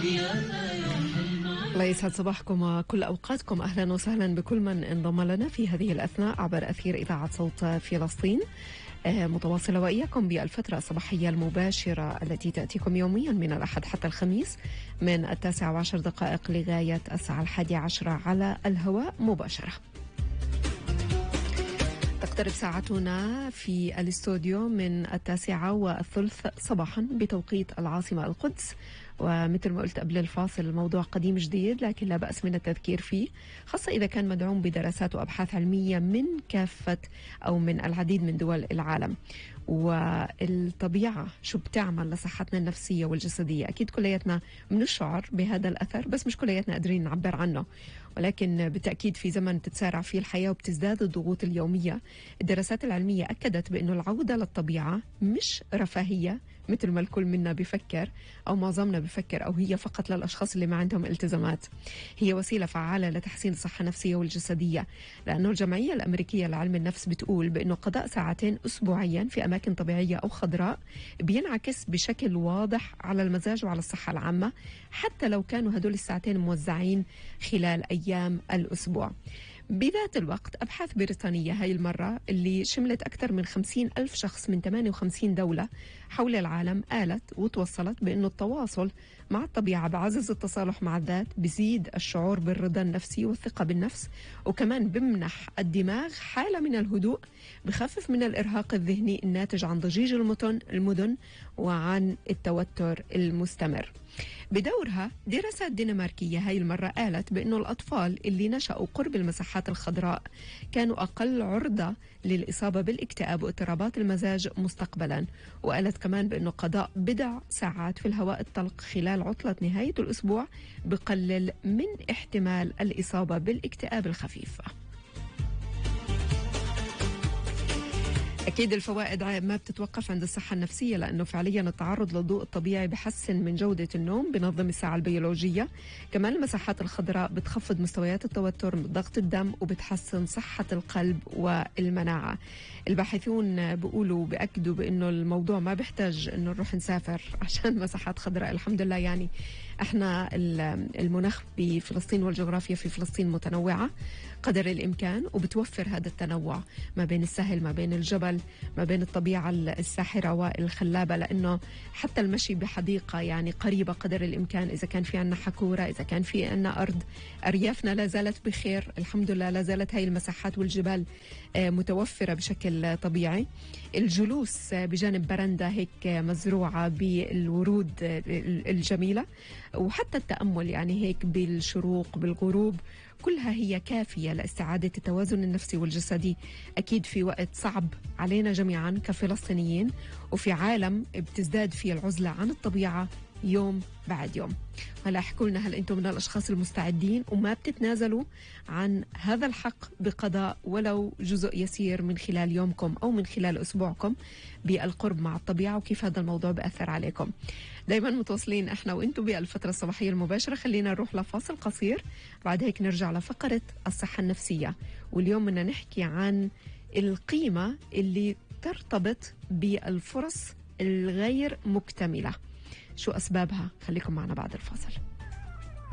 الله يسعد صباحكم وكل أوقاتكم. أهلا وسهلا بكل من انضم لنا في هذه الأثناء عبر أثير إذاعة صوت فلسطين، متواصلة وإياكم بالفترة الصباحية المباشرة التي تأتيكم يوميا من الأحد حتى الخميس من 19:10 لغاية الساعة 11 على الهواء مباشرة. تقترب ساعتنا في الاستوديو من 9:30 صباحا بتوقيت العاصمة القدس، ومثل ما قلت قبل الفاصل الموضوع قديم جديد لكن لا بأس من التذكير فيه، خاصة إذا كان مدعوم بدراسات وأبحاث علمية من كافة أو من العديد من دول العالم. والطبيعة شو بتعمل لصحتنا النفسية والجسدية، أكيد كلياتنا بنشعر بهذا الأثر، بس مش كلياتنا قادرين نعبر عنه، ولكن بالتأكيد في زمن تتسارع فيه الحياة وبتزداد الضغوط اليومية، الدراسات العلمية أكدت بأنه العودة للطبيعة مش رفاهية مثل ما الكل منا بفكر أو معظمنا بفكر، أو هي فقط للأشخاص اللي ما عندهم التزامات. هي وسيلة فعالة لتحسين الصحة النفسية والجسدية، لأنه الجمعية الأمريكية لعلم النفس بتقول بأنه قضاء ساعتين أسبوعيا في أماكن طبيعية أو خضراء بينعكس بشكل واضح على المزاج وعلى الصحة العامة، حتى لو كانوا هدول الساعتين موزعين خلال أيام الأسبوع. بذات الوقت أبحاث بريطانية هاي المرة اللي شملت أكثر من 50,000 شخص من 58 دولة حول العالم قالت وتوصلت بأنه التواصل مع الطبيعة بعزز التصالح مع الذات، بزيد الشعور بالرضا النفسي والثقة بالنفس، وكمان بمنح الدماغ حالة من الهدوء، بخفف من الإرهاق الذهني الناتج عن ضجيج المدن وعن التوتر المستمر. بدورها دراسات دنماركية هاي المرة قالت بأنه الأطفال اللي نشأوا قرب المساحات الخضراء كانوا أقل عرضة للإصابة بالاكتئاب واضطرابات المزاج مستقبلا، وقالت كمان بأنه قضاء بضع ساعات في الهواء الطلق خلال عطلة نهاية الأسبوع بقلل من احتمال الإصابة بالاكتئاب الخفيف. أكيد الفوائد ما بتتوقف عند الصحة النفسية، لأنه فعليا التعرض للضوء الطبيعي بحسن من جودة النوم، بنظم الساعة البيولوجية، كمان المساحات الخضراء بتخفض مستويات التوتر، ضغط الدم، وبتحسن صحة القلب والمناعة. الباحثون بيأكدوا بأنه الموضوع ما بيحتاج أنه نروح نسافر عشان مساحات خضراء، الحمد لله. يعني احنا المناخ بفلسطين والجغرافيا في فلسطين متنوعة قدر الإمكان، وبتوفر هذا التنوع ما بين السهل ما بين الجبل ما بين الطبيعة الساحرة والخلابة، لأنه حتى المشي بحديقة يعني قريبة قدر الإمكان، إذا كان في عنا حكورة، إذا كان في عنا أرض، أريافنا لا زالت بخير الحمد لله، لا زالت هاي المساحات والجبال متوفرة بشكل طبيعي. الجلوس بجانب برندة هيك مزروعة بالورود الجميلة، وحتى التأمل يعني هيك بالشروق بالغروب، كلها هي كافية لاستعادة التوازن النفسي والجسدي، أكيد في وقت صعب علينا جميعا كفلسطينيين، وفي عالم بتزداد فيه العزلة عن الطبيعة يوم بعد يوم. هلا احكوا لنا، هل انتم من الاشخاص المستعدين وما بتتنازلوا عن هذا الحق بقضاء ولو جزء يسير من خلال يومكم او من خلال اسبوعكم بالقرب مع الطبيعه، وكيف هذا الموضوع بأثر عليكم؟ دايما متواصلين احنا وانتم بالفتره الصباحيه المباشره. خلينا نروح لفاصل قصير، بعد هيك نرجع لفقره الصحه النفسيه، واليوم بدنا نحكي عن القيمه اللي ترتبط بالفرص الغير مكتمله. شو أسبابها؟ خليكم معنا بعد الفاصل.